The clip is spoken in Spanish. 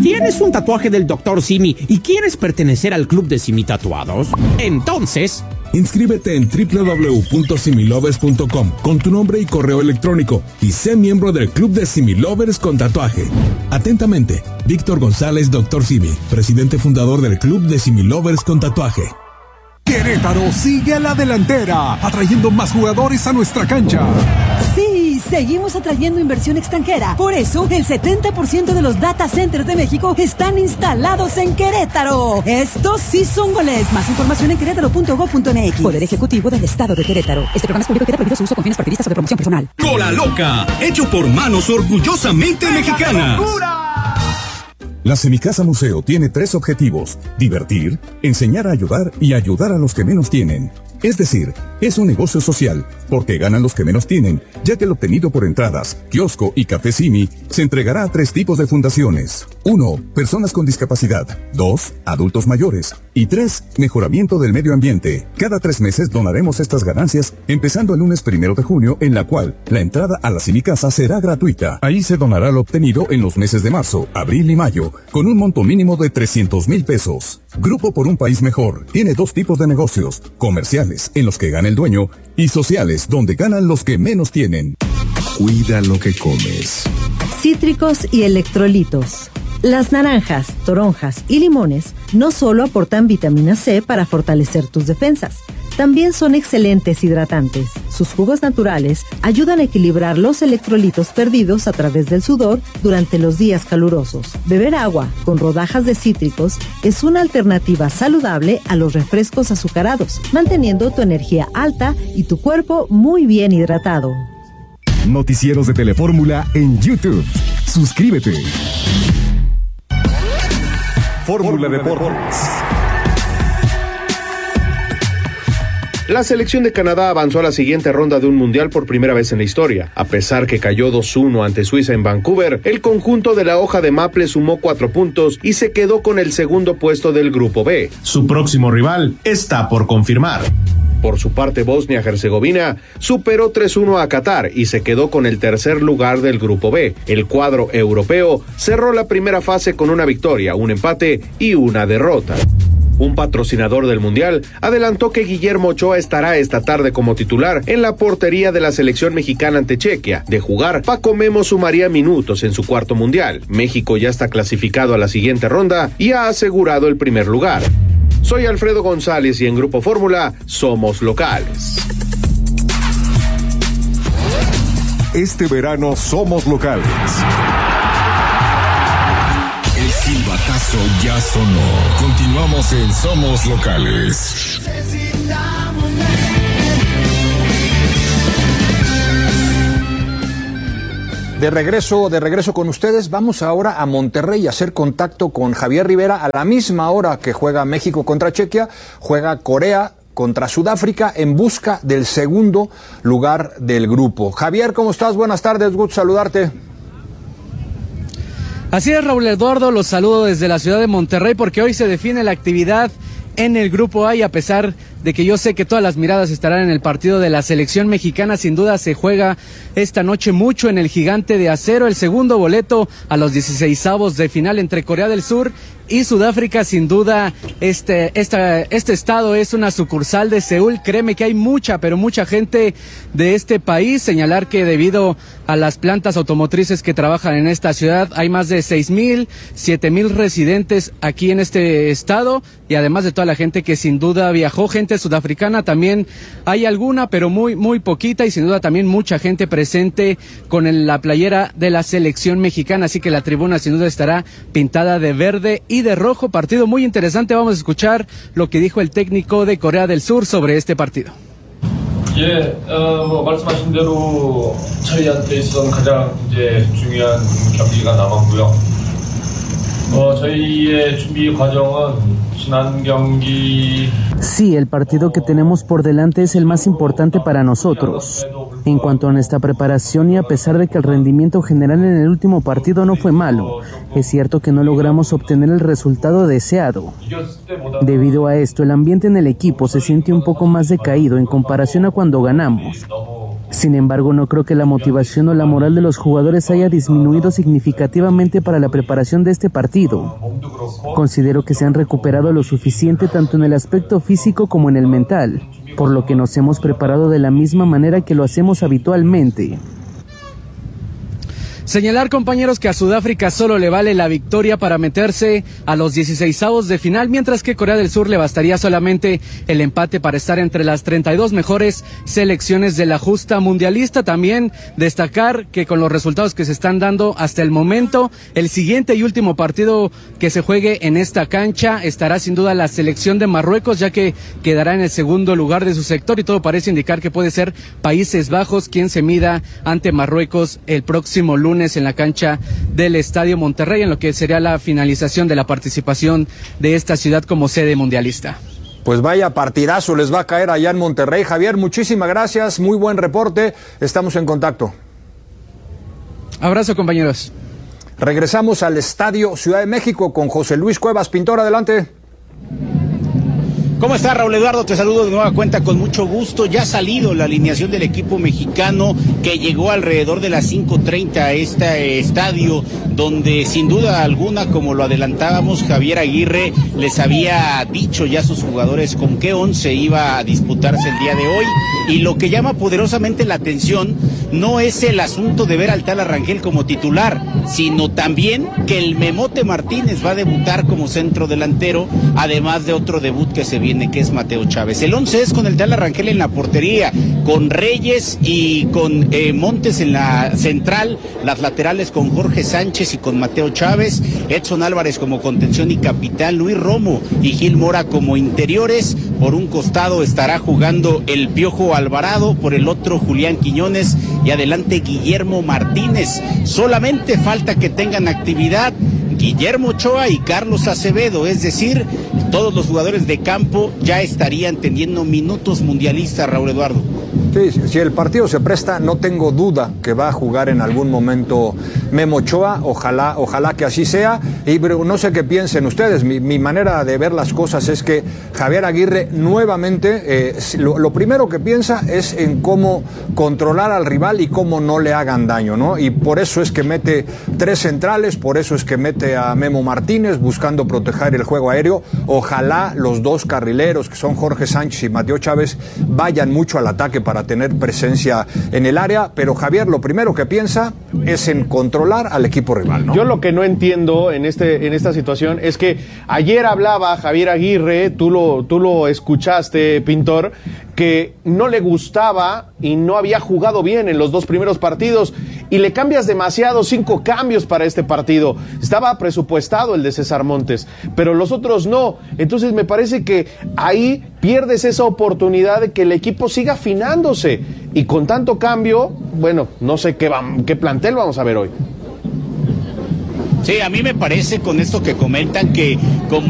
¿Tienes un tatuaje del Dr. Simi y quieres pertenecer al club de Simi Tatuados? Entonces, inscríbete en www.similovers.com con tu nombre y correo electrónico y sé miembro del club de Similovers con tatuaje. Atentamente, Víctor González, Dr. Simi, presidente fundador del club de Similovers con tatuaje. Querétaro sigue a la delantera, atrayendo más jugadores a nuestra cancha. Sí, seguimos atrayendo inversión extranjera. Por eso, el 70% de los data centers de México están instalados en Querétaro. Estos sí son goles. Más información en querétaro.gov.mx. Poder Ejecutivo del Estado de Querétaro. Este programa es público y queda prohibido su uso con fines partidistas o de promoción personal. Cola Loca, hecho por manos orgullosamente mexicanas. La Semicasa Museo tiene 3 objetivos: divertir, enseñar a ayudar y ayudar a los que menos tienen. Es decir, es un negocio social, porque ganan los que menos tienen, ya que el obtenido por entradas, kiosco y café Simi se entregará a 3 tipos de fundaciones. 1. Personas con discapacidad. 2. Adultos mayores. Y 3. Mejoramiento del medio ambiente. Cada 3 meses donaremos estas ganancias, empezando el lunes 1 de junio, en la cual la entrada a la Semicasa será gratuita. Ahí se donará lo obtenido en los meses de marzo, abril y mayo, con un monto mínimo de 300,000 pesos. Grupo por un País Mejor tiene 2 tipos de negocios: comerciales, en los que gana el dueño, y sociales, donde ganan los que menos tienen. Cuida lo que comes. Cítricos y electrolitos. Las naranjas, toronjas y limones no solo aportan vitamina C para fortalecer tus defensas, también son excelentes hidratantes. Sus jugos naturales ayudan a equilibrar los electrolitos perdidos a través del sudor durante los días calurosos. Beber agua con rodajas de cítricos es una alternativa saludable a los refrescos azucarados, manteniendo tu energía alta y tu cuerpo muy bien hidratado. Noticieros de Telefórmula en YouTube. Suscríbete. Fórmula Deportes. La selección de Canadá avanzó a la siguiente ronda de un mundial por primera vez en la historia. A pesar que cayó 2-1 ante Suiza en Vancouver, el conjunto de la hoja de Maple sumó 4 puntos y se quedó con el segundo puesto del Grupo B. Su próximo rival está por confirmar. Por su parte, Bosnia-Herzegovina superó 3-1 a Qatar y se quedó con el tercer lugar del Grupo B. El cuadro europeo cerró la primera fase con una victoria, un empate y una derrota. Un patrocinador del Mundial adelantó que Guillermo Ochoa estará esta tarde como titular en la portería de la selección mexicana ante Chequia. De jugar, Paco Memo sumaría minutos en su cuarto Mundial. México ya está clasificado a la siguiente ronda y ha asegurado el primer lugar. Soy Alfredo González y en Grupo Fórmula somos locales. Este verano somos locales. El silbatazo ya sonó. Continuamos en Somos Locales. De regreso con ustedes. Vamos ahora a Monterrey a hacer contacto con Javier Rivera. A la misma hora que juega México contra Chequia, juega Corea contra Sudáfrica en busca del segundo lugar del grupo. Javier, ¿cómo estás? Buenas tardes, gusto saludarte. Así es, Raúl Eduardo, los saludo desde la ciudad de Monterrey porque hoy se define la actividad en el Grupo A y a pesar de que yo sé que todas las miradas estarán en el partido de la selección mexicana, sin duda se juega esta noche mucho en el Gigante de Acero, el segundo boleto a los 16avos de final entre Corea del Sur y Sudáfrica. Sin duda este estado es una sucursal de Seúl. Créeme que hay mucha, pero mucha gente de este país. Señalar que debido a las plantas automotrices que trabajan en esta ciudad, hay más de 6,000, 7,000 residentes aquí en este estado, y además de toda la gente que sin duda viajó, gente sudafricana también hay alguna, pero muy, muy poquita, y sin duda también mucha gente presente con la playera de la selección mexicana, así que la tribuna sin duda estará pintada de verde y de rojo. Partido muy interesante. Vamos a escuchar lo que dijo el técnico de Corea del Sur sobre este partido. 말씀하신 대로 저희한테 있어서는 가장 이제 중요한 경기가 남았고요. 저희의 준비 과정은 지난 경기. Sí, el partido que tenemos por delante es el más importante para nosotros. En cuanto a nuestra preparación, y a pesar de que el rendimiento general en el último partido no fue malo, es cierto que no logramos obtener el resultado deseado. Debido a esto, el ambiente en el equipo se siente un poco más decaído en comparación a cuando ganamos. Sin embargo, no creo que la motivación o la moral de los jugadores haya disminuido significativamente para la preparación de este partido. Considero que se han recuperado lo suficiente tanto en el aspecto físico como en el mental, por lo que nos hemos preparado de la misma manera que lo hacemos habitualmente. Señalar, compañeros, que a Sudáfrica solo le vale la victoria para meterse a los 16avos de final, mientras que Corea del Sur le bastaría solamente el empate para estar entre las 32 mejores selecciones de la justa mundialista. También destacar que con los resultados que se están dando hasta el momento, el siguiente y último partido que se juegue en esta cancha estará sin duda la selección de Marruecos, ya que quedará en el segundo lugar de su sector, y todo parece indicar que puede ser Países Bajos quien se mida ante Marruecos el próximo lunes en la cancha del Estadio Monterrey, en lo que sería la finalización de la participación de esta ciudad como sede mundialista. Pues vaya partidazo les va a caer allá en Monterrey. Javier, muchísimas gracias, muy buen reporte, estamos en contacto. Abrazo, compañeros. Regresamos al Estadio Ciudad de México con José Luis Cuevas. Pintor, adelante. ¿Cómo está, Raúl Eduardo? Te saludo de nueva cuenta con mucho gusto. Ya ha salido la alineación del equipo mexicano que llegó alrededor de las 5:30 a este estadio, donde sin duda alguna, como lo adelantábamos, Javier Aguirre les había dicho ya a sus jugadores con qué 11 iba a disputarse el día de hoy. Y lo que llama poderosamente la atención no es el asunto de ver al Tala Rangel como titular, sino también que el Memote Martínez va a debutar como centro delantero, además de otro debut que se viene, que es Mateo Chávez. El 11 es con el Tala Rangel en la portería, con Reyes y con Montes en la central, las laterales con Jorge Sánchez y con Mateo Chávez, Edson Álvarez como contención y capitán, Luis Romo y Gil Mora como interiores. Por un costado estará jugando el Piojo Alvarado, por el otro Julián Quiñones y adelante Guillermo Martínez. Solamente falta que tengan actividad Guillermo Ochoa y Carlos Acevedo, es decir, todos los jugadores de campo ya estarían teniendo minutos mundialistas, Raúl Eduardo. Sí, si el partido se presta, no tengo duda que va a jugar en algún momento Memo Ochoa, ojalá que así sea, pero no sé qué piensen ustedes. Mi manera de ver las cosas es que Javier Aguirre nuevamente, lo primero que piensa es en cómo controlar al rival y cómo no le hagan daño, ¿no? Y por eso es que mete 3 centrales, por eso es que mete a Memo Martínez buscando proteger el juego aéreo. Ojalá los 2 carrileros, que son Jorge Sánchez y Mateo Chávez, vayan mucho al ataque para tener presencia en el área, pero Javier lo primero que piensa es en controlar al equipo rival, ¿no? Yo lo que no entiendo en esta situación es que ayer hablaba Javier Aguirre, tú lo escuchaste, Pintor, que no le gustaba y no había jugado bien en los 2 primeros partidos, y le cambias demasiado, 5 cambios para este partido. Estaba presupuestado el de César Montes, pero los otros no. Entonces me parece que ahí pierdes esa oportunidad de que el equipo siga afinándose, y con tanto cambio, bueno, no sé qué plantel vamos a ver hoy. Sí, a mí me parece con esto que comentan que como